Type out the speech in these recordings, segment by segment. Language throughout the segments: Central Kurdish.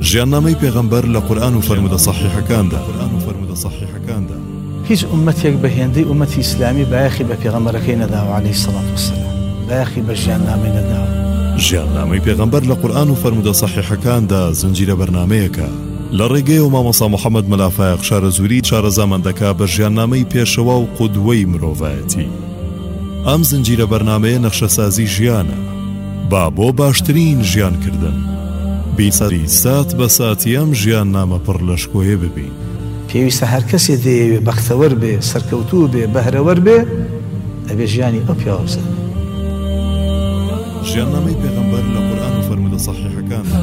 ژیاننامەی پێغەمبەر لە قورئان و فەرمودە صحیحەکاندا هیچ ئومەتێک بە هێندەی ئومەتی ئیسلامی بایەخی بە پێغەمبەرەکەی نەداوە عەلەیهی سەڵات وەسەلام، بایەخی بە ژیاننامەی نەداوە. ژیاننامەی پێغەمبەر لە قورئان و فەرمودە صحیحەکاندا زنجیرە بەرنامەیەکە لە ڕێگەی و مامۆستا محەممەد مەلافایەق شارەزووری چارەزامەندەکە بە ژیاننامەی پێشەوە و قودوەی مرۆڤایەتی. ئەم زنجیرە بەرنامەیە نەخشەسازی ژیانە با بۆ باشترین ژیانکردن. بیسەری سات بە ساتی ئەم ژیاننامە پڕ لەشکۆیە ببین. پێویستە هەر کەسێ دەیەوێ بەختەوەر بێ، سەرکەوتوو بێ، بەهرەوەر بێ، ئەبێ ژیانی ئەو پیاوە بزانێ. ژیاننامەی پێغەمبەر لە قورئان و فەرمودە صحیحەکاندا.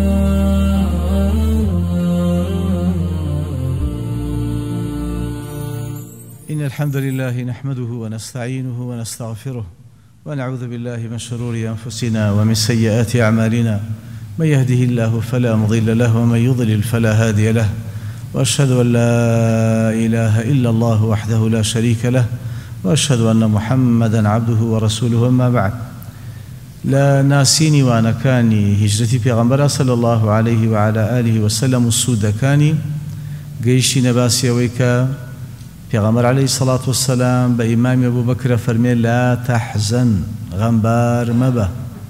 إن الحمد لله نحمده ونستعينه ونستغفره ونعوذ بالله من شرور أنفسنا ومن سيئات أعمالنا، من يهده الله فلا مضل له ومن يضلل فلا هادي له، وأشهد أن لا إله إلا الله وحده لا شريك له، وأشهد أن محمدا عبده ورسوله. أما بعد، لا ناسيني وأنا كاني هجرتي پیغمبر صلى الله عليه وعلى آله وسلم السودكاني قيشي نباسي ويكا پیغمبر علیه الصلاة والسلام با امام ابو بکر فرمی لا تحزن، غمبار مبه.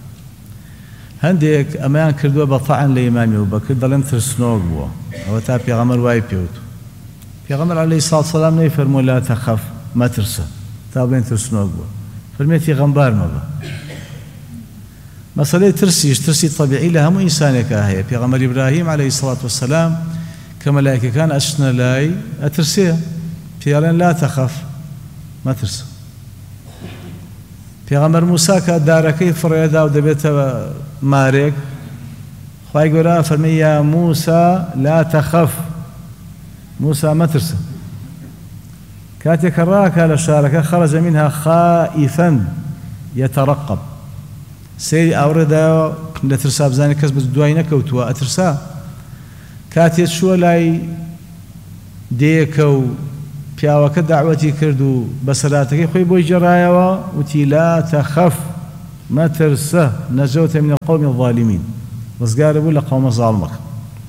هندێک ئەمەیان کردووە بە طعن لە ئیمامی ئەبوبەکر، دەڵێن ترسنۆک بووە، ئەوە تا پێغەمبەر وای پێوتو. پێغەمبەر عەلەیهی الصلاة والسلام نەیفەرمووە لا تەخەف، مەترسە، تا بڵێن ترسنۆک بووە، فەرمێتی غەمبار مەبە. مەسەلەی ترسیش ترسی طەبیعی لە هەموو ئینسانێکە هەیە. پێغەمبەر ئیبراهیم عەلەیهی الصلاة والسلام کە مەلایکەکان ئەچنە لای ئەترسێ، پێڵێن لا تەخەف، مەترسە. پێغەمبەر موسا کە دارەکەی فڕێدا و دەبێتەوە مارێک، خوای گەورە فەرمێ یا موسا لا تەخەف، موسا مەترسە. کاتێک کە ڕاکە لە شارەکە خەرەجە منها خائیفەن یەتەڕەقەب، سەیری ئاوڕێدایەوە لە ترسا، بزانێ کەس بە دوای نەکەوتووە ئەترسا. کاتێک چووە لای دێکە و پیاوەکە داعوەتی کرد و بەسەراتەکەی خۆی بۆی جێڕایەوە، وتی لا تەخەف، مەترسە، نەجەوتە من القوم الظالمین، ڕزگارە بوو لە قەومە زاڵمەکە.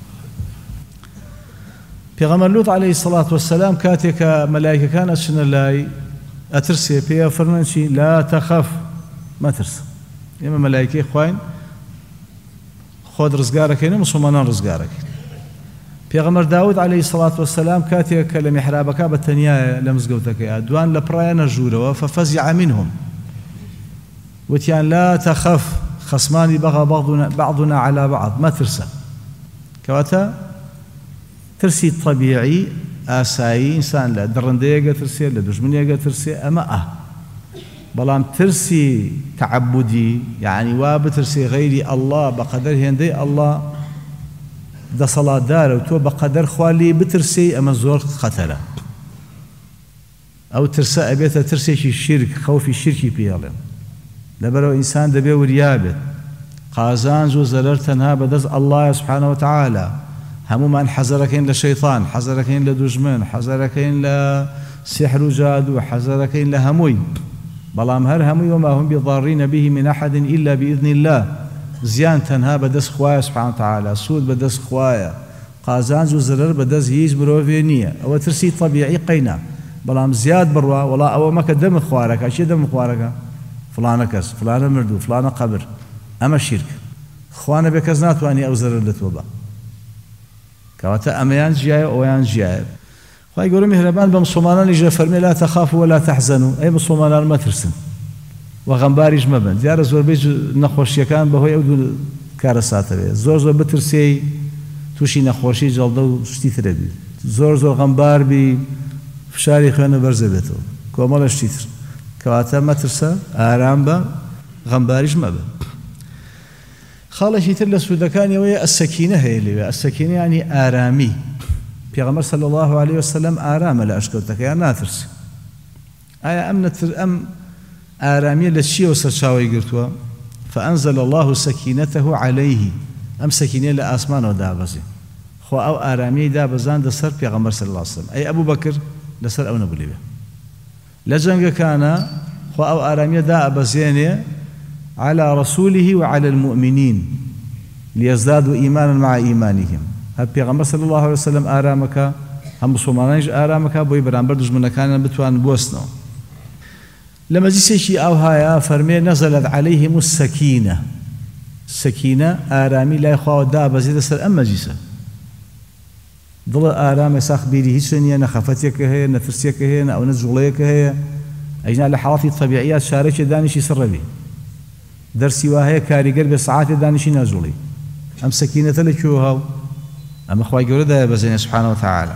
پێغەمبەر لوط عەلەیهی الصلاة والسلام کاتێک کە مەلایکەکان ئەچنە لای ئەترسێ، پێیان فەرموویان چی؟ لا تەخەف، مەترسە. ئێمە مەلایکەی خوین، خۆت ڕزگارەکەین و موسڵمانان ڕزگارەکەین. پێغەمبەر داود عەلەیهی الصلاة والسلام کاتێک کە لە میحرابەکە بە تەنیایە لە مزگەوتەکەیە، دوان لە پڕایانە ژوورەوە، فەفەزیع منهم، وتیان لا تەخەف، خەسمانی بەغا بعضنا على بعض، مەترسە. کەواتە ترسی طەبیعی ئاسایی ئینسان لە دڕندەیەگە ترسێ، لە دوژمنێگە ترسێ، ئەمە بەڵام ترسی تعبدی، یعنی وا بترسی غەیری ئەڵڵا بەقەدەر هێندەی ئەڵڵا دەسەڵاتدارە و تۆ بەقەدەر خوا لێ بترسی، ئەمە زۆر خەتەرە. ئەو ترسە ئەبێتە ترسێکی شرک، خەوفی شرکی پێڵێن. لەبەرەوە ئینسان دەبێ وریا بێت، قازانج و زەرەر تەنها بەدەست ئەڵڵایە سوبحانە وتەعالا. هەمومان حەزەرەکەین لە شەیطان، حەزەرەکەین لە دوژمن، حەزەرەکەین لە سحر و جادو، حەزەرەکەین لە هەمووی، بەڵام هەر هەمووی وما هم بضارین به من أحد إلا بإذن الله. زیان تەنها بەدەست خوایە سوبحانە وتەعالا، سوود بەدەست خوایە، قازانج و زەرەر بەدەست هیچ مرۆڤێ نییە. ئەوە ترسی طەبیعی قەینا، بەڵام زیاد بڕوا، وەڵا ئەوە مەکە دەمت خوارەکە، چێ دەمت خوارەکە؟ فلانە کەس، فلانە مردوو، فلانە قەبر، ئەمە شیرک. خوانە بێ کەس ناتوانێ ئەو زەرەر لە تۆ بە. کەواتە ئەمەیان ژیایە، ئەویان ژیایە. خوای گەورە میهرەبان بە موسڵمانانیش فەرمێ لا تەخافوا ولا تەحزەنوا، ئەی موسڵمانان مەترسن و غەمباریش مەبن. دیارە زۆربەی نەخۆشیەکان بەهۆی ئەو دوو کارە ساتەوێت. زۆر بترسێ تووشی نەخۆشی جەڵدە و شتی ترە بی، زۆر غەمبار بی، فشاری خوێنە بەرزە بێتەوە، کۆمەڵە شتی تر. کەواتە مەترسە، ئارام بە، غەمباریش مەبن. خاڵێکی تر لە سوودەکانی ئەوەیە ئەسەکینە هەیە لێوێ. ئەسەکینە یعنی ئارامی. پێغەمبەر صلی الله عليه وسلم ئارامە لە ئەشکەوتەکەیان، ناترسێ. ئایا ئەم ئارامیە لە چیەوە سەرچاوەی گرتووە؟ فأنزل الله سكينته عليه، ئەم سەکینەیە لە ئاسمانەوە دابەزێ. خۆ ئەو ئارامیەی دابەزاندە سەر پێغەمبەر صلی الله عليه وسلم. ئەی ئەبوو بەکر لەسەر ئەو نەبوو لێوێ. لە جەنگەکانە خۆ ئەو ئارامیە دابەزێنێ على رسوله وعلى المؤمنين، ليزدادوا إيمانا مع إيمانهم. هل پیغمبر صلى الله عليه وسلم آرامك هم مسلمانيش آرامك بوي برانبر دژمنەکان بتوان بوەستنەوە. لە مەجلیسێکی ئاوهایە فەرمێ نەزەلت عليهم السەکینە، سەکینە ئارامی لای خواوە دابەزێتە سەر ئەم مەجلیسە. دڵە ئارام ێستا بیری هیچ نییە، نە خەفەتێکە هەیە، نە ترسێکە هەیە، نە ئەو نە جوڵەیەکە هەیە. ئەینا لە حاڵەتی تەبیعیات شارێکی دانیشی سڕەبی، دەرسی وا هەیە کاریگەر بێ سەعاتێ دانیشی ناجوڵی. ئەم سەکینەتە لەکوێوە هاو؟ ئەمە خوای گەورە دایەبەزێنێ سبحانه وتعالى.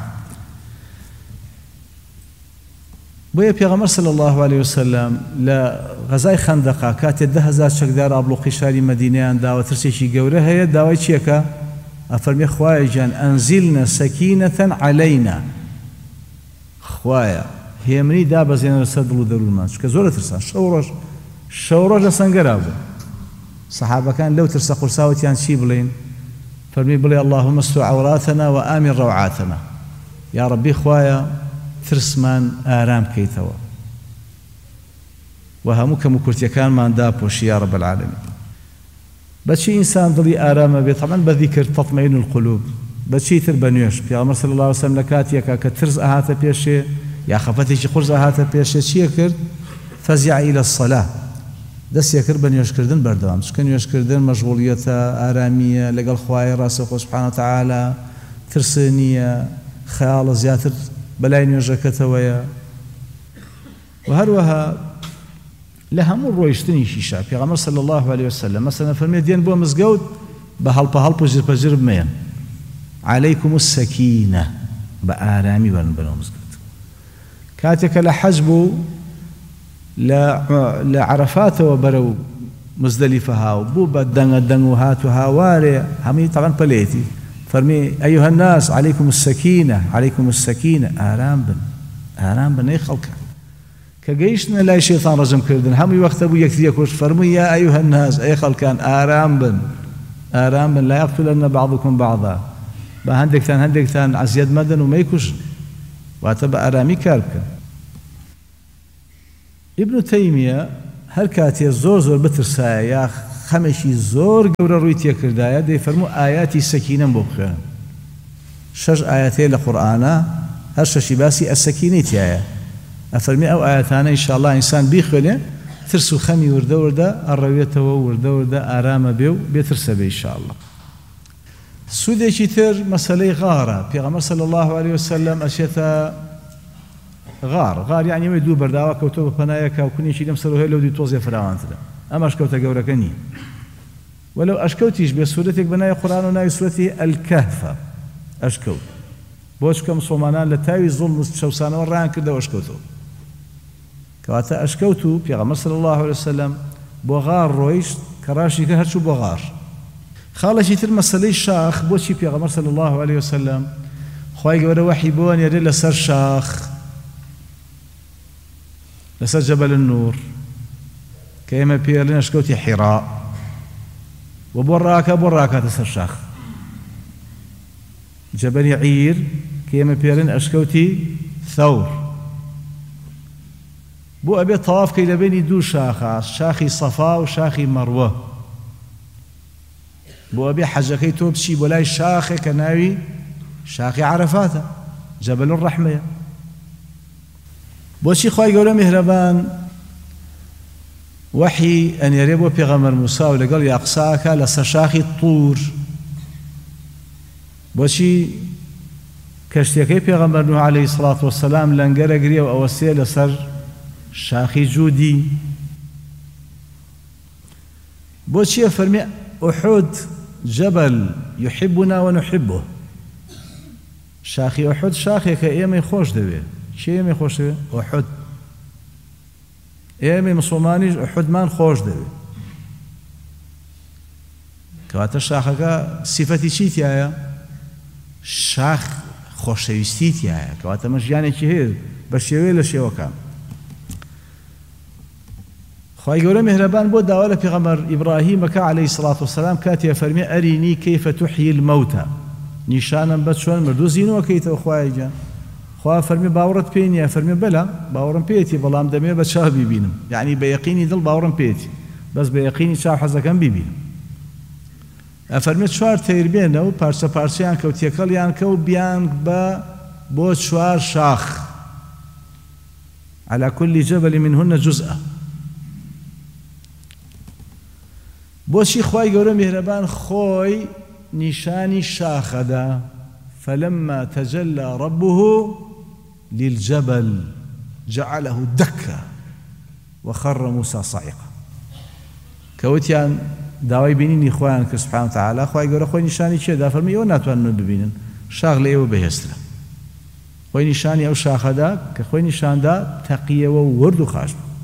بۆیە پێغەمبەر صلی الله عليه وسلم لە غەزای خەندەقا کاتێ 10,000 چەکدار ئابڵوقی شاری مەدینەیان داوە، ترسێکی گەورە هەیە، داوای چیەکە؟ ئەفەرمێ خوایە گیان ئەنزیلنە سەکینەتەن عەلەینا، خوایە هێمنی دابەزێنە لەسەر دڵ و دەروونمان، چونکە زۆرە ترسان. شەو ڕۆژ لە سەنگەرا بوو. سەحابەکان لەو ترسە قورساوەتیان چی بڵێن؟ فەرمی بڵێ اللهم استر عوراتنا وآمن روعاتنا، یا ربی خوایە ترسمان ئارام بکەیتەوە و هەموو کەم و کورتیەکانمان داپۆشی یا رب العالمین. بەچی ئینسان دڵی ئارامە بێت؟ طبعاً بە ذیکر تەطمئین القلوب. بەچی تر؟ بە نوێش. پیغەمبەر صلی الله عليه وسلم لە کاتێکە کە ترس ئاهاتە پێشێ یا خەفەتێکی قورس ئاهاتە پێشێ چیە کرد؟ فەزیع إلى الصلاة، دەستیە کرد بە نوێشکردن بەردەوام، چونکە نوێشکردن مەشغوڵیەتە، ئارامیە لەگەڵ خوای ڕاستەوخۆ سبحانه وتعالى، ترس نییە، خەیاڵە زیاتر بەلای نوێژەکەتەوەیە. و هەروەها لە هەموو ڕۆیشتنیشیشا پێغەمبەر صلی الله عليه وسلم مەسەلەن فەرمێ دێن بۆ مزگەوت بە هەڵپە و ژرپەژر بمێن، عەلەیکم السەکینە، بە ئارامی بەرن بەرەو مزگەوت. کاتێکە لە حەج بوو لە عەرەفاتەوە بەرەو مزدەلیفە هاو بوو بە دەنگ و هات و هاوارێ هەمووی تەقەن پەلێتی، فەرمی ئەیها الناس عەلەیکم السەکینە، عەلەیکم السەکینە، ئارام بن، ئارام بن ئەی خەڵکان. کە گەیشتنە لای شێتان ڕەجمکردن هەمووی وەختە بوو یەکتریە کوشت، فەرمووی یا ئەیها الناس، ئەی خەڵکان ئارام بن، ئارام بن، لا یەقتولەنە بەعضکم بەعضا، بە هەندێکتان عەزیەت مەدەن و مەیکوشن، واتە بە ئارامی کار بکەن. ابن تەیمیە هەر کاتێ زۆر بترسایە یا خەمێکی زۆر گەورە ڕووی تێکردایە دەیفەرموو ئایاتی سەکینەم بۆ بخوێنن. 6 ئایەتەیە لە قورئانە، هەر 6 باسی ئەسەکینەی تایە. ئەفەرمی ئەو ئایەتانە ئینشاءالله ئینسان بیخوێنێ ترس و خەمی وردە ئەڕەوێتەوە، وردە ئارامە بێ و بێترسە بێ ئینشاءالله. سوودێکی تر مەسەلەی غارە. پێغەمبەر صلی الله عليه وسلم ئەچێتە غار یعنی ئەوەی دوو بەرداوا کەوتۆ بە پەنایەکە و کونیشی لەم سەرەوە هەیە لەو دوی تۆزێ فراوانترە. ئەم ئەشکەوتە گەورەکە نییە. وەلەو ئەشکەوتیش بێ سوورەتێک بە ناوی قورئان و ناوی سوورەتی ئەلکەهفە، ئەشکەوت. بۆ چکە مسڵمانان لە تاوی زوڵم و شەوسانەوە ڕایان کردەوە ئەشکەوتەوە. کەواتە ئەشکەوت و پێغەمبەر صلی الله عليه وسلم بۆ غار ڕۆیشت کە ڕاشی کرد هەرچوو بۆ غار. خاڵێکی تر مەسەلەی شاخ. بۆچی پێغەمبەر صلی الله عليه وسلم خوای گەورە وەحی بۆ نێرێ لەسەر شاخ، لەسەر جەبەل النور کە ئێمە پێڵێن ئەشکەوتی حیرا، و بۆ ڕاکاتە سەر شاخ. جەبەلی عیر کە ئێمە پێڵێن ئەشکەوتی ثەور، بۆ ئەبێ تەواف کەی لە بینی دوو شاخە، شاخی سەفا و شاخی مەروە، بۆ ئەبێ حەجەکەی تۆ بچی بۆ لای شاخێک کە ناوی شاخی عەرەفاتە، جەبەل الرەحمەیە. بۆچی خوای گەورە میهرەبان وەحی ئەنێرێ بۆ پێغەمبەر موسا و لەگەڵ یاقساکە لەسەر شاخی طور؟ بۆچی کەشتیەکەی پێغەمبەر نوح عەلەیهی السەڵاتو وەسەلام لەنگەرە گرێ و ئەوەستێ لەسەر شاخی جوودی؟ بۆچیە فەرمی ئوحود جەبەل یحبنا ونحبه؟ شاخی ئوحود شاخێکە ئێمەی خۆش دەوێت. چی ئێمەی خۆش دەوێت؟ ئوحود. ئێمەی مسڵمانیش ئوحودمان خۆش دەوێت. کەواتە شاخەکە سیفەتی چی تایە؟ شاخ خۆشەویستی تایە، کەواتە مە ژیانێکی هەیە بە شێوەیە لە شێوەکان. خوای گەورە میهرەبان بۆ داوا لە پێغەمبەر ئیبراهیمەکە عەلەیهی السەڵاتو وەسەلام کاتێ فەرمی ئەرینی کەیفە توحیی المەوتە، نیشانم بە چۆن مردوو زینوەکەیتەوە خوای گیان. خوا فەرمی باوەڕت پێی نییە؟ فەرمی بەلا باوەڕم پێیەتی، بەڵام دەمێ بە چاو بیبینم، یعنی بە یەقینی دڵ باوەڕم پێیەتی، بەس بە یەقینی چاو حەزەکەم بیبینم. ئەفەرمێت چوار تەیر بێنەوە پارچە پارچەیان کەوتێکەڵیان کەوت بیان بۆ چوار شاخ على كل جبل منهن جزءا. بۆچی خوای گەورە میهرەبان خۆی نیشانی شاخەدا فلما تجلى ربه للجبل جعله دكا وخر موسى صعقا. كوتيان داوای بینینی خۆیان کە سبحانه وتعالى خوای گەورە خۆی نیشانی چێدا فەرمی ئێوە ناتوانن ببینن شاخ لە ئێوە بەهێزترە. خۆی نیشانی ئەو شاخەدا کە خۆی نیشاندا تەقیەوە و ورد و خاش بوو.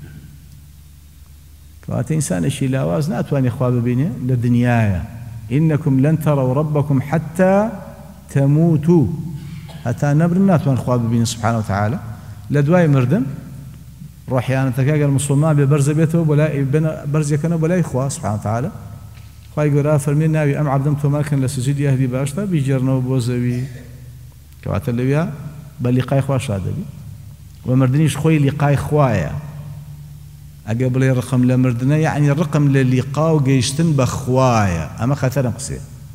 کەواتە ئینسانێکی لاواز ناتوانێ خوا ببینێ لە دنیایە. إنكم لن تروا ربكم حتى تموتوا. هەتا نەبرن ناتوان خوا ببینن سبحانه وتعالى. لە دوای مردن ڕۆحیانەتەکە گەر مسلمان بێ بەرزە بێتەوە بەرزەکەنە بۆ لای خوا سبحانه وتعالى. خوای گەورە فەرمێ ناوی ئەم عەبدەم تۆمارکەن لە سجودی ئەهلی باشدا بیجێڕنەوە بۆ زەوی. کەواتە لەویا بە لیقای خوا شاد دەبی و مردنیش خۆی لیقای خوایە. ئەگە بڵێ ڕقم لە مردنە یعنی ڕقم لە لیقا و گەیشتن بە خوایە. ئەمە خەتەرە قسێ.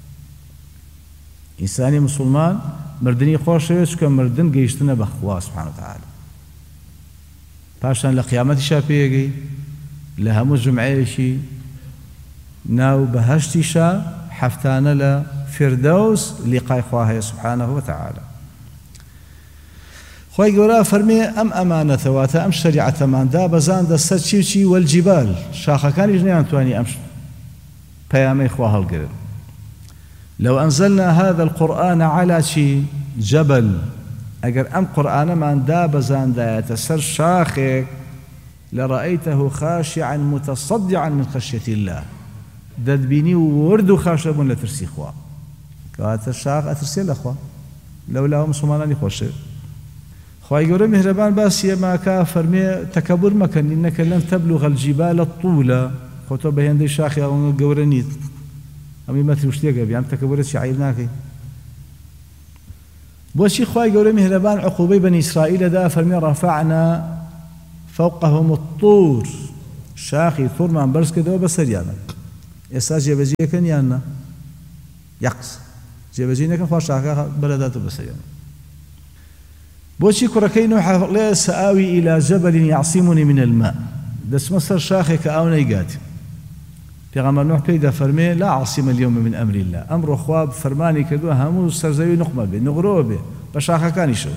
ئینسانی مسلمان مردنی خۆشەوێت چکە مردن گەیشتنە بە خوا سبحانه وتعالى. پاشان لە قیامەتیشا پێگەی لە هەموو جمعەیەکی ناو بەهەشتیشا حەفتانە لە فردەوس لیقای خوا هەیە سبحانه وتعالى. خوای گەورە فەرمێ ئەم ئەمانەتەواتە ئەم شەریعەتەماندا بەزاندە سەر چی و چی وەلجیبال شاخەکانیش نەیانتوانی ئەم پەیامەی خوا هەڵگرن. لو أنزلنا هذا القرآن على شي جبل أجر أم قرآن من دابزان دايت سر شاخك لرأيته خاشعا متصدعا من خشية الله ددبيني ورد خاشب لترسي خوا كات الشاخ أترسي الأخوة لولا مسلمان يخش خواي يقول مهربان بس ما كافر مي تكبر مكان إنك لن تبلغ الجبال الطولة خطوة بين دي شاخ أو جورنيت أمي ما تروشتيك أبي أم تكبرت شعير ناكي بوشي خواي قولي مهربان عقوبي بني إسرائيل دا فرمي رفعنا فوقهم الطور شاخي طور من برس كده بسريانا إساس جبجي كان يانا يقص جبجي نكن خوا شاخي بلداته بسريانا بوشي كركي نوح سآوي إلى جبل يعصمني من الماء دس مصر شاخي كأونا يقاتي پیغمبر نوح پیدا فرمي لا عاصم اليوم من أمر الله أمر خواب فرماني كدو همو سرزوي نقمة به نغرو به بشاخة كان يشو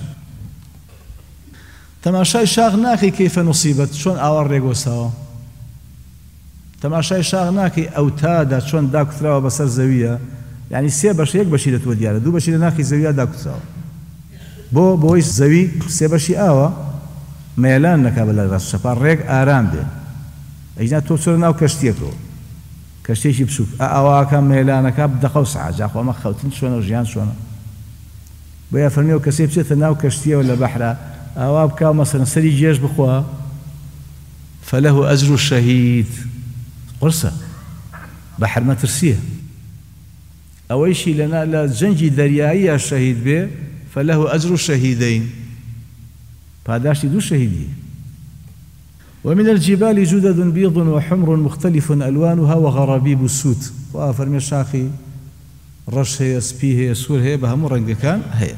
تماشاي شاخ ناكي كيف نصيبت شون آوار ريقو سوا تماشاي شاخ ناكي أوتادا شون داكو ثلاوة بسر زوية يعني سي بشي يك بشي لتو ديالا دو بشي ناكي زوية داكو ثلاوة بويس زوي سي بشي آوا ميلان نكابل الرأس شفار ريق آرام به اجنا توصل ناو كشتيكو كشتيشي بسوك أواكا ميلانكا بدقا وسعاجا أخوة ما خوتن شونا وجيان شونا بيا فرميو كسيب سيتا ناو كشتية ولا بحرة أوابكا مثلا سري جيش بخوا فله أجر الشهيد قرصة بحر ما ترسيه أويشي لنا لا جنجي دريائي الشهيد به فله أجر الشهيدين فهداشي دو شهيدي ومن الجبال جدد بيض وحمر مختلف ألوانها وغرابيب السود وفرمي الشاخي رش هي سبي هي سور هي بهم رنگ كان هي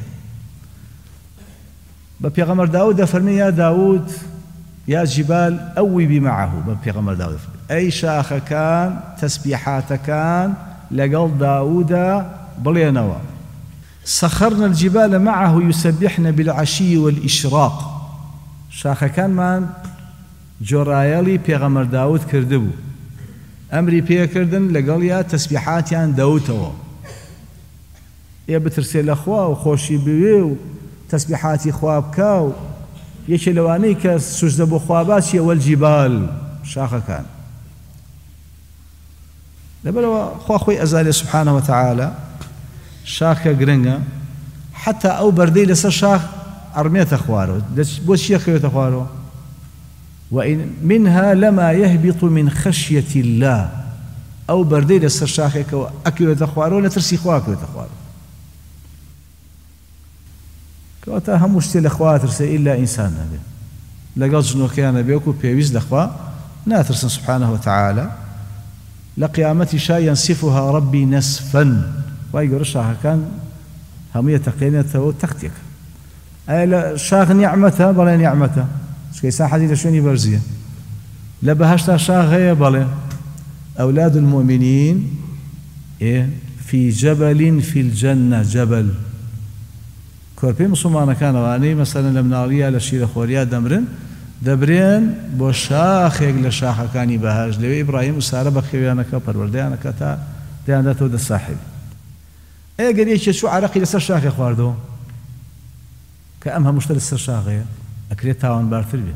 ببيغمر داود فرمي يا داود يا جبال أوبي معه ببيغمر داود أي شاخ كان تسبيحات كان لقل داود بلينوا سخرنا الجبال معه يسبحن بالعشي والإشراق شاخ كان من جۆرایەڵی پێغەمبەر داود کردبوو ئەمری پێکردن لەگەڵیا تەسبیحاتیان دەوتەوە ئێ بترسێ لە خوا و خۆشی بوێ و تەسبیحاتی خوا بکا و یەکێ لەوانەی کە سوژدە بۆ خوا باچیە وەلجیبال شاخەکان لەبەرەوە خوا خۆی ئەزانێ سبحانه وتعالى شاخە گرنگە حتا ئەو بەردەی لەسەر شاخ ئەڕمێتە خوارەوە بۆ چیە خەوێتە خوارەوە وإن منها لما يهبط من خشية الله أو بردي لسر شاخك وأكل وتخوارو لترسي خواك وتخوارو كواتا هم مشتل أخوات ترسي إلا إنسان نبي لقد جنو كان بيوكو بيويز لأخوا ناترسن سبحانه وتعالى لقيامتي شا ينسفها ربي نسفا ويقول الشاخ كان هم يتقينته تختك أي شاخ نعمته بلا نعمته كيسا حديث شوني برزية لبهشت شاخ غير بلا أولاد المؤمنين في جبل في الجنة جبل كوربي مسلمان كان واني مثلا لمناريا لشير خوريا دبرين بو شاخ يقل شاخ كاني بهاج لو إبراهيم وسارة بخيوانك پرورديانك تا ديانته ود الصاحب قال يشي شو عرقي لسر شاخ خواردو كأمها مشتري السر شاخ أكريت تاوان بارتر بي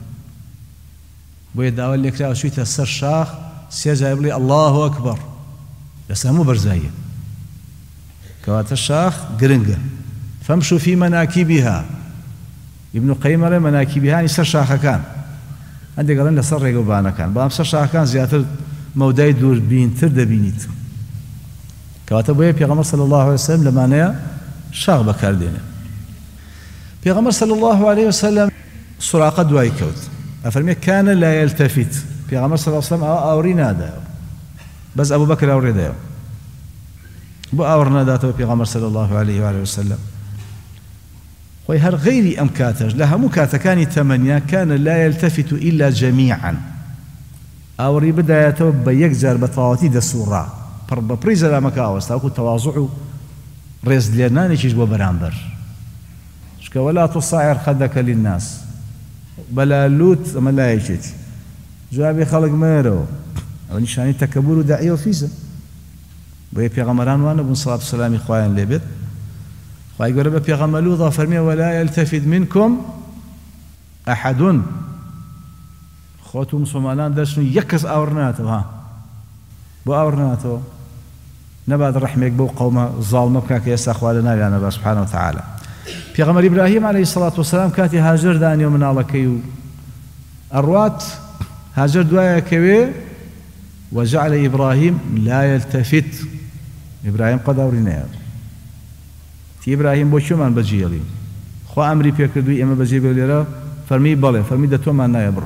بو يدعوال لك لا شوية السر شاخ سيجا يبلي الله أكبر لسامو برزاية كوات الشاخ قرنقة فامشوا في مناكبها ابن قيم مناكبها يعني سر شاخ كان عندي قالن لسر ريقوبانا كان بام سر شاخ كان زيادة موداي دور بين ترد بينيت كواتبو يا پیغمبر صلى الله عليه وسلم لما نيا شاخ بكاردينه پیغمبر صلى الله عليه وسلم سراقة دواي كوت أفرمي كان لا يلتفت پیغمبر صلى الله عليه وسلم أورينا دا بس أبو بكر أوري دا بو أورنا داته پیغمبر صلى الله عليه وآله وسلم خوي هر غيري أم كاتج لها مكاتكاني تمنيا كان لا يلتفت إلا جميعا أوري بدايته بيكجر بطاوتي دا سورة بريزة لا مكاوس تاكو تواضع ريز ليرناني شيش بو برامبر شكا ولا تصعر خدك للناس بلا لوت أما لا يجيتي جوابي خلق ميرو أو نشاني تكبر داعي وفيزة بوي پیغمبران وانا بن صلاة والسلام خواهن لبت خواهي قرب پیغمبر لوضا فرمي ولا يلتفت منكم أحد خوتو مسلمان درسنو يكس أورناتو ها بو أورناتو نباد رحمك بو قوم ظالم بكاك يستخوى لنا لأنا سبحانه وتعالى پیغمبر إبراهيم عليه الصلاة والسلام كاتي هاجر دانيو من الله كيو الروات هاجر دوايا كوي وجعل إبراهيم لا يلتفت إبراهيم قد أورينا تي إبراهيم بو شو من بجيلي خو أمري بيكردوي إما بجيبه ليرا فرمي بالي فرمي دتو ما نايبر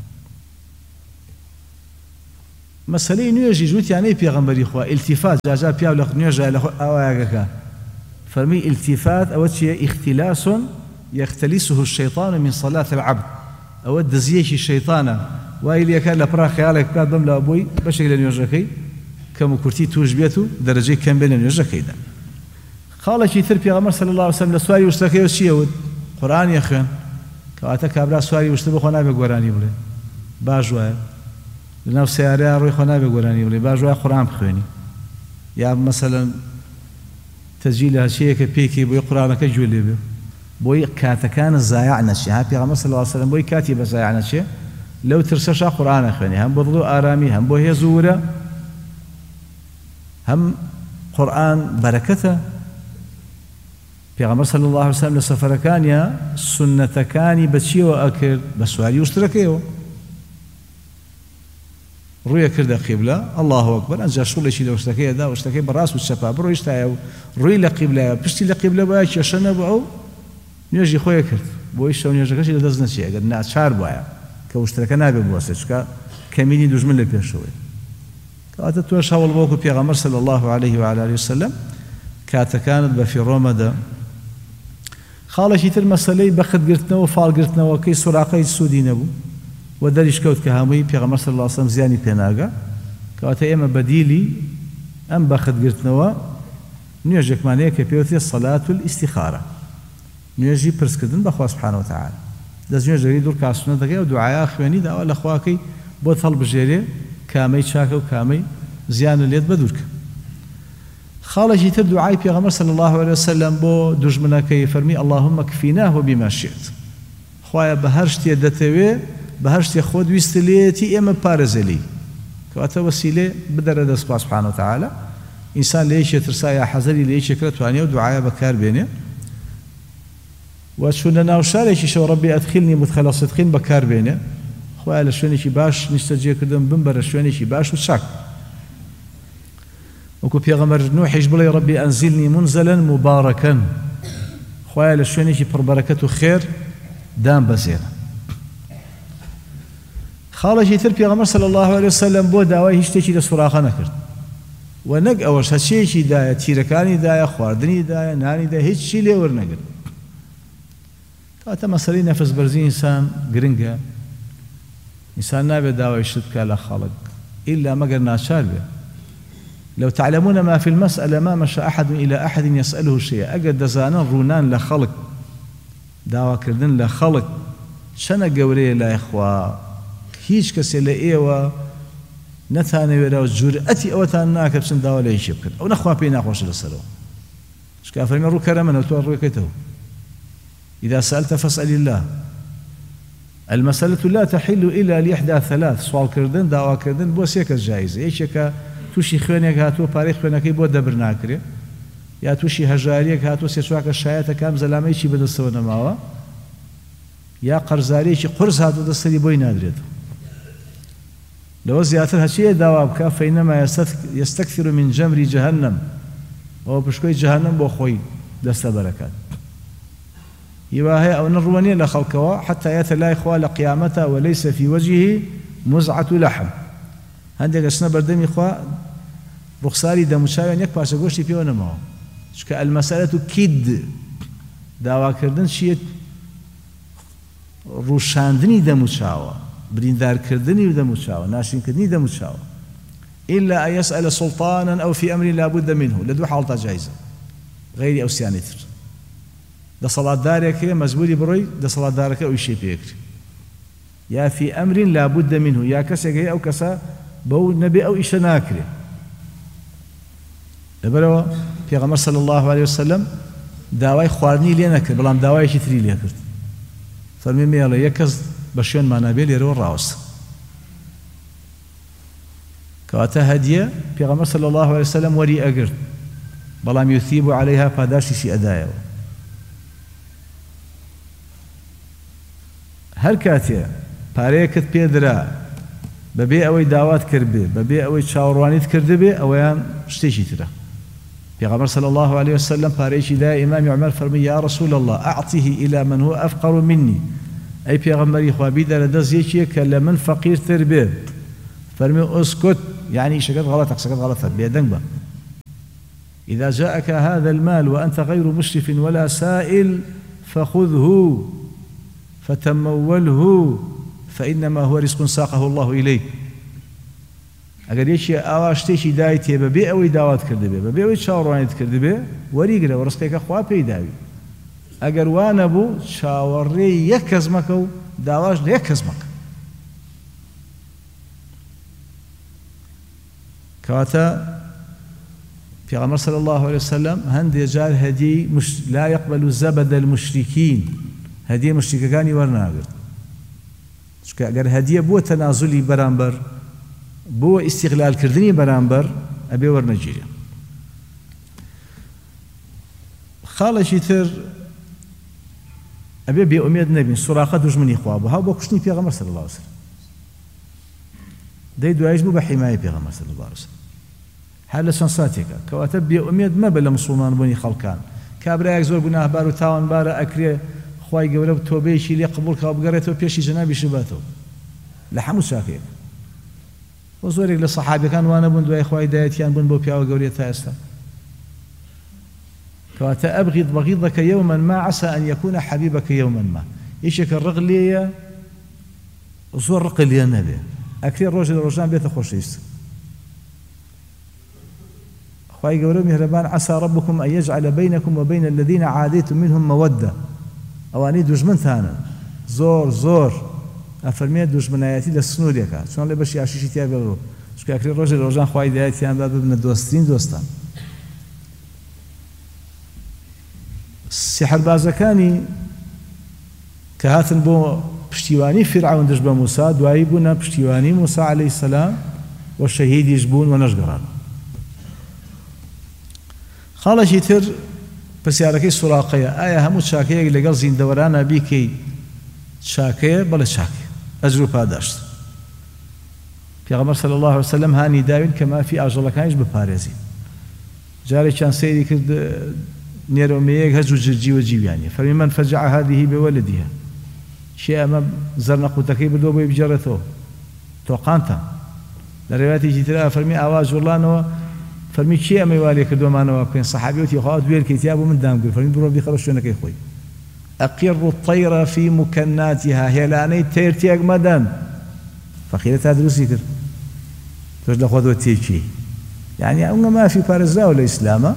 مسألة نيجي جوت يعني بيغمبري خو التفات جاجا بيا ولا نيجا له أواجك فرمي التفات أو شيء اختلاس يختلسه الشيطان من صلاة العبد أو دزيش الشيطان وإلي كان لبرا خيالك كان ضم لأبوي بشكل نيجاكي كم كرتي توجبيته درجة كم بين نيجاكي ده خالة شيء ثر بيغمبر صلى الله عليه وسلم لسواري وشتكي وشيء قرآن يخن كأتك أبرا سواري وشتبه خنا بقراني بله باجوا لناو سيارة روي خنا بقراني بله باجوا قرآن بخواني يا مثلا تسجيل هالشيء كبيكي بوي قرآن كجولي بيه بوي كاتكان الزايع نشي ها بيغمبر صلى الله عليه وسلم بوي كاتب زايع نشي لو ترسشا قرآن أخواني هم بضلو آرامي هم بوهي زورة هم قرآن بركته پیغمبر صلى الله عليه وسلم لسفر كان يا سنة كاني بتشي وأكل بسواري واشتركيه رويا كرد قبلة الله أكبر أنجا شغل شيء لو اشتكيه ده واشتكيه بالراس والشفاء بروي اشتايو روي لقبلة بشتي لقبلة باش يشنا بأو نيجي خويا كرد بويش أو نيجي كشي لدزنا شيء قد ناس شار بوايا كواشتركنا ببواسش كميني دوجمن لبيشوي كاتتوش هول بوكو پیغمبر صلى الله عليه وعلى آله وسلم كانت بفي روما ده خالشي تر مسألة بخد قرتنا وفال قرتنا وكي سراقي سودي نبو ودريش كوت كهامي پیغمبر صلى الله عليه وسلم زياني بيناغا كاتا اما بديلي ام بخد قرتنا نيجيك معنيه كبيوتي الصلاة الاستخارة نيجي برسكدن بخوا سبحانه وتعالى داز نيجي دور كاسونا دقيا ودعايا اخواني دا ولا اخواكي بو طلب جيري كامي شاكا وكامي زيان اليد بدورك خالجي تبدو عاي پیغمبر صلى الله عليه وسلم بو دجمنا كي فرمي اللهم اكفيناه بما شئت خوايا بهرشتي دتوي بهرشتي خود ويستليتي اما بارزلي كواتا وسيله بدر دس سبحانه وتعالى انسان ليش يترسايا حزري ليش يكرتواني ودعايا بكار بينه وشننا وشاريش شو ربي ادخلني مدخل صدقين بكار بينه خوايا لشوني شي باش نستجي كردم بنبر شوني شي باش وشاك وكو پیغمبر نوح يجبلي ربي أنزلني منزلا مباركا خوايا لشوني شي بربركته خير دام بزينا خالجي تر پیغمبر صلى الله عليه وسلم بو داوي هشتكي لسراخة نكرد و نەک ئەوەش هەچێکی دایە تیرەکانی دایە خواردنی دایە نانی دایە هیچی لێ وەرنەگرن کاتە مەسەلەی نەفس بەرزی ئینسان گرنگە ئینسان نابێت داوای شت بکات لە خەڵک إلا مەگەر ناچار بێ لو تعلمون ما في المسألة ما مشى أحد إلى أحد يسأله شيئا أجد دزانان رونان لخلق داوا كردن لخلق شنا قوري لا إخوة هيج كسي لإيوة نتاني وراو جرأتي أو تاناك بسن داوا ليش يبكر أو نخوا بينا خوش للسلام شكافر من رو كرمنا وتوار ركته إذا سألت فاسأل الله المسألة لا تحل إلا لإحدى ثلاث سؤال كردن داوا كردن بوسيك الجائزة إيشك توشي خوێنێک هاتووە پارەی خوێنەکەی بۆ دەبر ناکرێ یا تووشی هەژاریەک هاتووە سێچواکە شایەتە کام زەلامەیەکی بەدەستەوە نەماوە یا قەرزاریەکی قورس هاتووە دەستەری بۆی نادرێتەوە لەوە زیاتر هەچیە داوا بکە فەینەما یەستەکثر من جەمری جەهەنەم ئەوە پشکۆی جەهەنەم بۆ خۆی دەستە بەرەکات هیوا هەیە ئەو نەڕوە نییە لە خەڵکەوە حتى یاتە لای خوا لە قیامەتە وەلەیسە فی وەجهه مزعة لحم هەندێک ئەچنە بەردەمی خوا ڕوخساری دەموچاویان یەک پارچە گۆشتی پێوە نەماوە چونکە ئەلمەسەلەت کید داواکردن چیە ڕوشاندنی دەموچاوە بریندارکردنی دەموچاوە ناشرینکردنی دەموچاوە إلا أن يسأل سلطانا أو في أمر لا بد منه لدو حالة جائزة غير أوسياني تر ده صلاة دارك مزبوري بروي ده صلاة دارك أو شيء بيكري يا في أمر لا بد منه يا كسا جاي أو كسا بو نبي أو إيش ناكري لبروا في غمر صلى الله عليه وسلم داواي خوارني لي نكر بلام داواي شي تري لي كرت فرمي ميلا يكز بشون ما نبي لي رو راوس كواتا هديه في غمر صلى الله عليه وسلم وري أجر بلام يثيب عليها فاداشي شي أدايا هر كاتيا پارەیەکت پێدرا بەبێ ئەوەی داوات کردبێ بەبێ ئەوەی چاوەڕوانیت کردبێ ئەوەیان شتێکی ترە پێغەمبەر صلی الله عليه وسلم پارەیەکی دایە ئیمامی عومەر فەرمووی یا رسول الله أعطه إلى من هو أفقر مني ئەی پێغەمبەری خوا بیدە لە دەست یەکێک کە لە من فەقیرتر بێ فەرمووی ئوسکوت يعني شەکەت غەڵەتە قسەکەت غەڵەتە بێدەنگ بە إذا جاءك هذا المال وأنت غير مشرف ولا سائل فخذه فتموله فإنما هو رزق ساقه الله إليك ئەگەر یەکی ئاوا شتێکی دایتێ بەبێ ئەوەی داوات کردبێ بەبێ ئەوەی چاوەڕوانیت کردبێ وەریگرە و ڕزقێکە خوا پێی داوی ئەگەر وا نەبوو چاوەڕێی یەک کەس مەکە و داواش لە یەک کەس مەکە کەواتە پێغەمبەر صلی الله عليه وسلم هەندێک جار هەدیەی لا يقبل زبد المشركين هەدیە مشریکەکانی وەرناگرت چونکە ئەگەر هەدیە بووە تەنازولی بەرامبەر بووە ئیستیغلالکردنی بەرامبەر ئەبێ وەرنەگیرێ خاڵێکی تر ئەبێ بێئومێد نەبین سوراقە دوژمنی خوا بوو هاو بۆ کوشتنی پێغەمبەر صلی الله عليه وسلم دەی دوایش بوو بە حیمایە پێغەمبەر صلی الله عليه وسلم هەر لە چەند ساتێکە کەواتە بێئومێد مەبە لە موسڵمان بوونی خەڵکان کابرایەک زۆر گوناهبار و تاوانبارە ئەکرێ خوای گەورە تۆبەیەکی لێ قبول کە بگەڕێتەوە پێشی جەنابی شباتەوە لە هەموو چاکەیەک و زۆرێک لە سەحابەکان وانە بوون دوای خوای دایەتیان بوون بۆ پیاوە گەورەیە تا ئێستا کەواتە ئەبغض بغیضك يوما ما عسى أن يكون حبيبك يوما ما یەکێکە ڕق لێیە زۆر ڕق لێ نەبێ ئەکرێ ڕۆژێ لە ڕۆژان بێتە خۆشەویست خوای گەورە میهرەبان عسى ربكم أن يجعل بينكم وبين الذين عاديتم منهم مودة ئەوانەی دوژمنتانن زۆر ئەفەرمێ دوژمنایەتی لە سنوورێکە چۆن لە بەشی ئاشیشی تیا بێڕۆ چونکە ئەکرێ ڕۆژێ لە ڕۆژان خوای دایەتیاندا ببنە دۆستترین دۆستان سیحربازەکانی کە هاتن بۆ پشتیوانی فیرعون دژ بە موسا دوایی بوونە پشتیوانی موسا عەلەیهی سەلام و شەهیدیش بوون و نەشگەڕان خاڵێکی تر پرسیارەکەی سوراقەیە ئایا هەموو چاکەیەک لەگەڵ زیندەوەرانە بیکەی چاکەیە بەڵێ چاکێ ئەجر و پاداشت پێغەمبەر صلی الله عليه وسلم هانی داوین کە مافی ئاژەڵەکانیش بپارێزین جارێکیان سەیری کرد نێرۆمەیەک هەج و جرجی وە جیویانیە فەرمی من فەجع هذه بولدها شێ ئەمە زەرنەقوتەکەی بردۆ بۆی بجێڕێتەوە تۆقانتە لە ڕێواتێکی ترا فەرمی ئاوا جوڵانەوە فەرمی چی ئەمەی وا لێ کردومانەوە بکەین سەحابی وتی خوا دوێر کەیتیا بۆ من دامگر فەرمی بڕۆ بیخەڕە شوێنەکەی خۆی ئەقیڕ الطەیرە فی مکەناتیها هێلانەی تێر تێک مەدەن فەقیرە تا دروستی کرد تۆش لە خۆت تێکی یعنی ئەوە مافی پارێزراوە لە ئیسلامە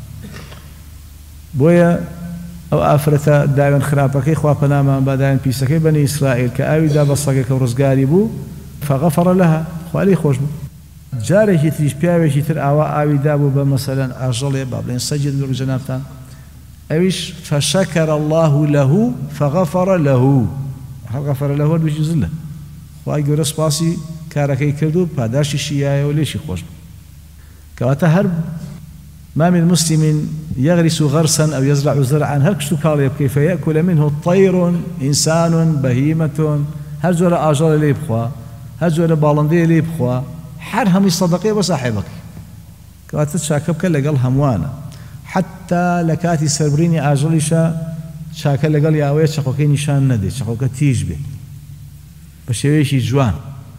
بۆیە ئەو ئافرەتە داوێن خراپەکەی خوا پەنامان با داوێن پیسەکەی بەنی ئیسرائیل کە ئاویدا بە سەگێک و ڕزگاری بوو فغەفەڕە لەها خوا لێی خۆش بوو جارێکی تریش پیاوێکی تر ئاوا ئاویدا بوو بە مەسەلەن ئاژەڵێ با بڵێن سەجد لە ڕووجەنابتان ئەویش فشەکەر الله له فغەفەڕ له غەفەڕ له دووجی زلە خوای گەورە سپاسی کارەکەی کرد و پاداشی شیایەوە لێشی خۆش بوو کەواتە هەر ما من مسلم يغرس غرسا أو يزرع زرعا هل كشتو كالي بكي فيأكل منه طير إنسان بهيمة هل زول آجال لي بخوا هل زول بالندي لي بخوا حرهم الصدقية وصاحبك كواتت شاكبك لقل هموانا حتى لكاتي سربريني آجاليشا شاكا لقل ياويت شاكوكي نشان ندي شاكوكا تيجبي بشويشي جوان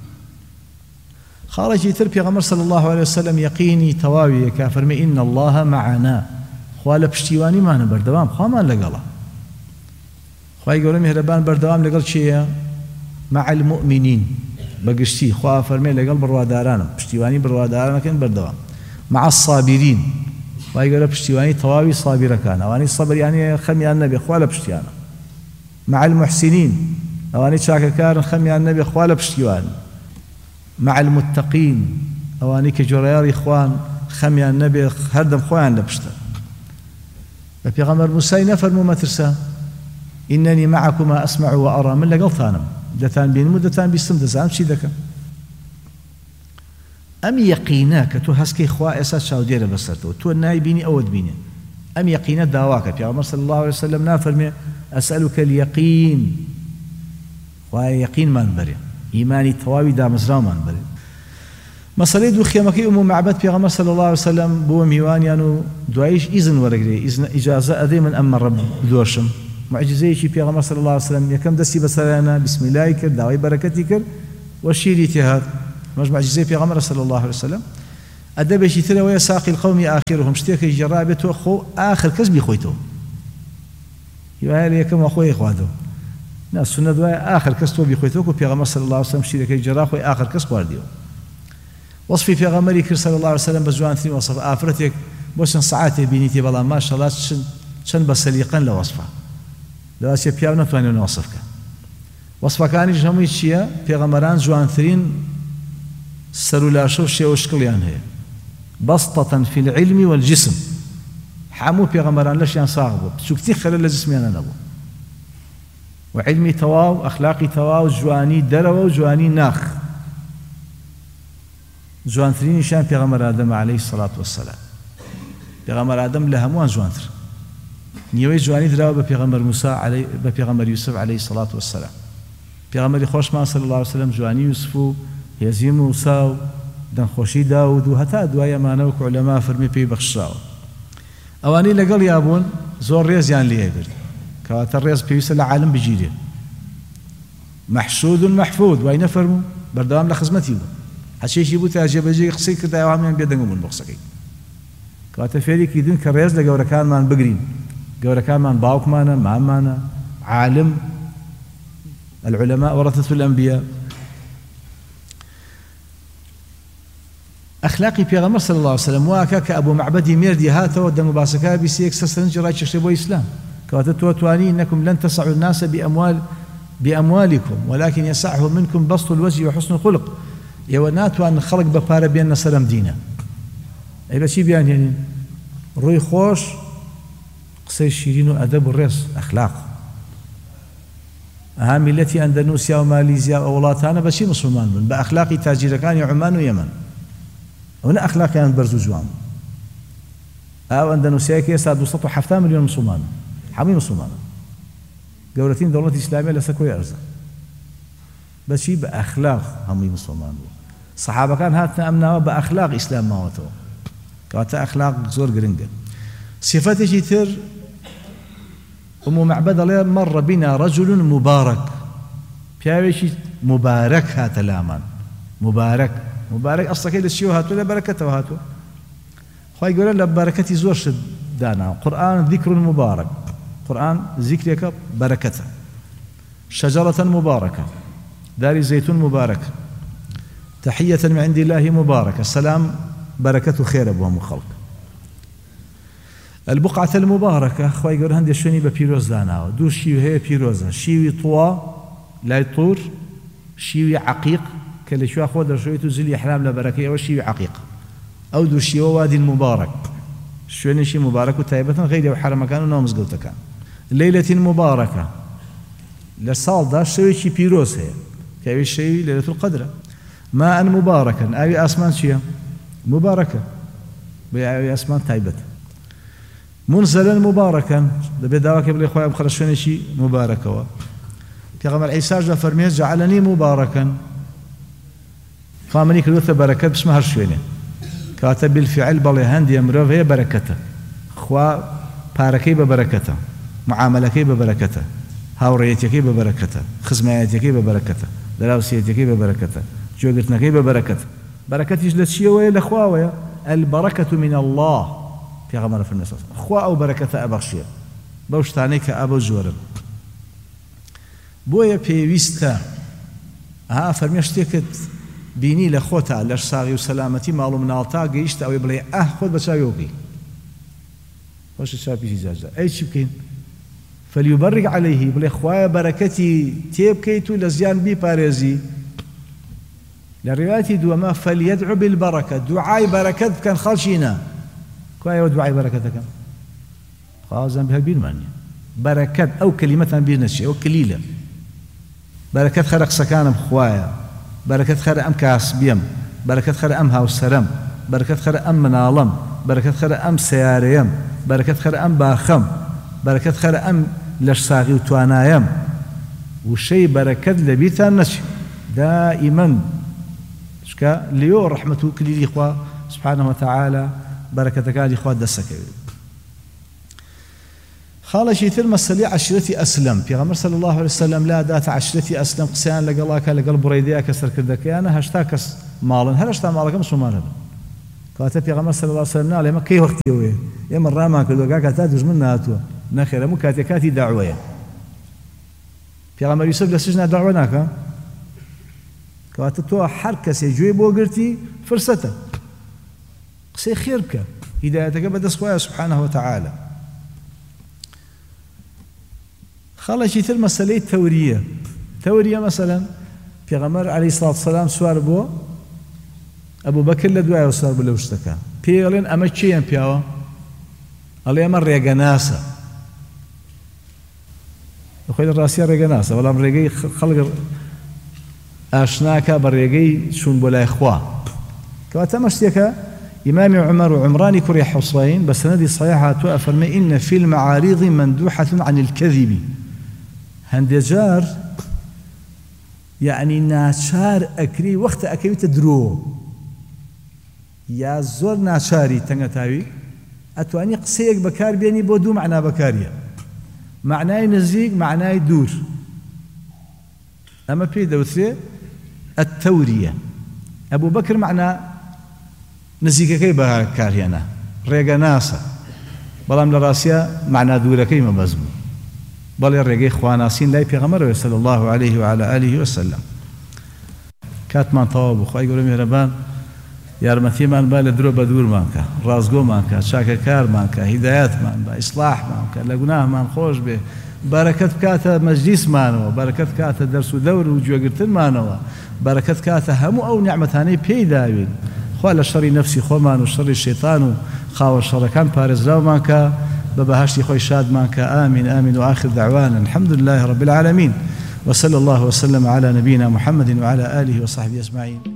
خارجي تر پیغمبر صلى الله عليه وسلم يقيني تواوي كافر إن الله معنا خوال پشتیوانی مان بردوام خوامان لقلا خوای گەورە میهرەبان بردوام لەگەڵ چیە مع المؤمنين بقشتي خوا فرمي لقل بروادارانم پشتیوانی بروادارانکن بردوام مع الصابرين خوای گەورە پشتیوانی تواوی صابرەکان ئەوانی صبر يعني خەمیان نەبێ خوا لە پشتیانە مع المحسنين ئەوانی چاکەکارن خەمیان نەبێ خوا لە پشتیوان مع المتقين أواني كجريار إخوان خميان نبي هردم خوان لبشتا فبيغمر موسى نفرمو ما ترسى إنني معكما أسمع وأرى من لقلتانم دتان بينمو دتان بيستم دزام شي دكا أم يقيناك تو هسكي إخوة أساس شاو دير بسرتو تو النايبيني أود بيني أم يقينا داواك بيغمر صلى الله عليه وسلم نافرمي أسألك اليقين ويقين ما نبري إيماني تواوي دا مزرامان بل مسألة دو خيامكي معبد پیغمبر صلى الله عليه وسلم بو ميوانيانو دعايش إذن ورقري إذن إجازة أدي من أما الرب دوشم معجزة شي پیغمبر صلى الله عليه وسلم يكم دسي بسلانا بسم الله كر دعوي بركتي كر والشيري تهاد مش معجزة پیغمبر صلى الله عليه وسلم أدب شي ترى ويا ساقي القوم آخرهم شتيك جرابته خو آخر كسبي خويتو يبقى يكم أخوي إخواته ناس سنة دواء آخر كس توبي خويتوك وبيغمر صلى الله عليه وسلم شيرك الجراح آخر كس قوارديو وصفي في غمري صلى الله عليه وسلم بزوان ثاني وصف آفرتك بوشن ساعاتي بينيتي بلا ما شاء الله شن بسليقا لوصفه لو أشياء بياونا تواني نوصفك وصفه كان يجمعي شيء في غمران زوان ثرين سرولا شو شيء وشكليان هي بسطة في العلم والجسم حمو في غمران ليش ينصاغبه شو كتير خلال الجسم أنا نبو وعلمي تواو أخلاقي تواو جواني دروا وجواني ناخ جوان ثرين شان پیغمبر آدم عليه الصلاة والسلام پیغمبر آدم لهموان جوان ثر نيوي جواني دروا بپیغمبر موسى عليه بپیغمبر يوسف عليه الصلاة والسلام پیغمبر خوشمان صلى الله عليه وسلم جواني يوسف يزيم موسى دن خوشي داود وهتا دوايا مانوك علماء فرمي بي بخشاو اواني لقل يابون زور ريزيان ليه برد كواتر الرئيس بيوصل لعالم بجيري محشود محفوظ وين فرمو بردوام لخزمتي هالشيء يبو تاجي بجي قصي كده يا عمي بيدنقوا من بقصكي كواتر فيري كيدن كريز لجوركان مان بقرين جوركان مان باوك مانا مانا عالم العلماء ورثة الأنبياء أخلاقي بيغمر صلى الله عليه وسلم واكا كأبو معبدي ميردي هاتا ودم باسكا بيسيك سسنجي رايش يشتبو إسلام كواتتواني إنكم لن تسعوا الناس بأموالكم ولكن يسعهم منكم بسط الوجه وحسن الخلق يوناتوا أن خلق بفار بيننا سلام دينا أي بشي بيان يعني روي خوش قصي شيرين وأدب الرئيس أخلاق أهم التي أندونيسيا وماليزيا وولاتانا بشي مسلمان من بأخلاقي تاجير كان عمان ويمن هنا أخلاقي أن برزو جوان أو أندونيسيا كيسا دوسطو 7 مليون مسلمان حمي مسلمان قولتين دولة إسلامية لسكوي أرزا بشي بأخلاق حمي مسلمان صحابة كان هاتنا أمنا بأخلاق إسلام ماوتو كواتا أخلاق زور قرنقل صفتي جيتر أم معبد الله مر بنا رجل مبارك بياويشي مبارك هات لامان مبارك أصلا كده الشيو هاتو لا بركته هاتو خی گەورە لە بەرەکەتی زۆر شت دانا قورآن ذیکر مبارک قورآن ذیکرێکە بەرەکەتە شجرة مباركة دار زيتون مباركة تحية من عند الله مباركة السلام بركة خير أبوهم الخلق البقعة المباركة خواهي قول هندي شوني ببيروز دانا دو شيو هي بيروزة شيوي طوا لا يطور شيوي عقيق كاللي شو أخوة در شويتو زلي أحلام لبركة أو شيوي عقيق أو دو شيو وادي المبارك شوني شي مبارك وتايبة غير وحرم مكان ونومز قلت كان ليلة مباركة لسال دا شويشي بيروز هي كاوي شيء ليلة القدر ماء مباركا أوي أسمان شيء مباركة بأوي أسمان تايبة منزلا مباركا بداوك بلي خويا بخرشوني شيء مباركة كما عيسى جاء فرميز جعلني مباركا فامني كلوث بركات بسم هرشوني كاتب بالفعل بلي هندي امرو هي بركته خوا باركي ببركته معاملكي ببركته هاوڕێیەتەکەی بە بەرەکەتە خزمایەتەکەی بە بەرەکەتە دەراوسێتەکەی بە بەرەکەتە گوێگرتنەکەی بە بەرەکەتە بەرەکەتیش لە چیەوەیە لە خواوەیە البەرەکەت من الله پێغەمبەر فەرمووی خوا ئەو بەرەکەتە ئەبەخشێ بەو شتانەی کە ئەبە زۆرن بۆیە پێویستە فەرمێ شتێکت بینی لە خۆتا لە ساغی و سەلامەتی ماڵ و مناڵتا گەیشتە ئەوەی بڵێ خۆت بە چاوی وەگەی باشە چاپیشی جاجا ئەی چی بکەین فليبرق عليه بلي خوايا بركتي تيبكيت لزيان بي باريزي للرواية دوما فليدعو بالبركة دعاء بركة كان خالشينا كوايا ودعاء بركة كان خازن بها بيرمانيا بركة أو كلمة بيرنشي أو كليلة بركة خرق سكان بخوايا بركة خرق أم كاس بيم بركة خرق أم هاو السرم بركة خرق أم منالم بركة خرق أم سياريم بركة خرق أم باخم بركة خرق أم لەش ساغی و توانایەم وشەی بەرەکەت لە بیرتان نەچێ دائیمەن چکە لێیۆ ڕەحمەت و کلیلی خوا سبحانه وتعالى بەرەکەتەکانی خوا دەسەکەوێت خاڵێکی تر مەسەلەی عەشیرەتی ئەسلەم پێغەمبەر صلی الله عليه وسلم لا داتە عەشیرەتی ئەسلەم قسەیان لەگەڵاکە لەگەڵ بڕەیدەیە کە سەرکردەکەیانە 80 کەس ماڵن هەر 80 ماڵەکە موسڵمانە بن کەواتە پێغەمبەر صلی الله عليه وسلم ناڵێ ئێمە کەی وەختیەوەیە ئێمە ڕامان کردووە کاکە تا دوژمن نهاتووە نەخێر هەموو کاتێکاتی داعوەیە پێغەمبەر یوسف لە سجنە داعوە ناکە کەواتە تۆ هەر کەسێ گوێی بۆ گرتی فرسەتە قسەی خێر بکە هیدایەتەکە بەدەست خوایە سبحانه وتعالى خەڵێکی تر مەسەلەی تەوریە تەوریە مەسەلەن پێغەمبەر عەلەیهی سڵات وسەلام سوار بووە ئەبوو بەکر لە دوایەوە سوار بوو لەو شتەکە پێڵێن ئەمە چییان پیاوە ئەڵێ ئەمە ڕێگەناسە خۆی ڕاستیە ڕێگەناسە بەڵام ڕێگەی خەڵک ئاشناکە بە ڕێگەی چوون بۆ لای خوا کەواتە ئەمە شتێکە إمام عمر وعمران كري حصين بسند صحيح أفرمي إن في المعارض مندوحة عن الكذب هندجار يعني ناشار أكري وقت أكري تدرو يا زور ناشاري تنغتاوي أتواني قصيك بكار بيني بودو معنى بكاريا معناي نزيق معناي دور أما في دوثري التورية أبو بكر معنى نزیکەکەی بەکارهێنا ڕێگە ناسە بەڵام لە ڕاستیە معنە دوورەکەی مەبەست بوو بەڵێ ڕێگەی خواناسین لای پێغەمبەرەوە صلی الله عليه وعلى آله وسلم کاتمان تەواو بوو خوای گەورە میهرەبان یارمەتیمان با لە درۆ بە دوورمان کە ڕازگۆمان کە چاکەکارمان کە هیدایەتمان بە ئیسلاحمان کە لە گوناهمان خۆش بێ بەرەکەت بکاتە مەجلیسمانەوە بەرەکەت بکاتە دەرس و دەور و گوێگرتنمانەوە بەرەکەت بکاتە هەموو ئەو نیعمەتانەی پێی داوین خوا لە شەڕی نەفسی خۆمان و شەڕی شەیطان و خاوە شەڕەکان پارێزراومان کە بە بەهەشتی خۆی شادمان کە آمین آمین وآخر دعوانا الحمد لله رب العالمين وصلى الله وسلم على نبينا محمد وعلى آله وصحبه أجمعين